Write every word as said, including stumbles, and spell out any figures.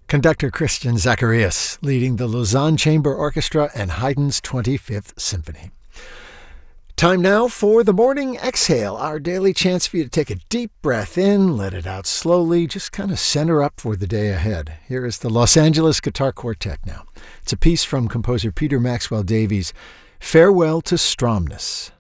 Conductor Christian Zacharias leading the Lausanne Chamber Orchestra and Haydn's twenty-fifth Symphony. Time now for the Morning Exhale, our daily chance for you to take a deep breath in, let it out slowly, just kind of center up for the day ahead. Here is the Los Angeles Guitar Quartet now. It's a piece from composer Peter Maxwell Davies, Farewell to Stromness.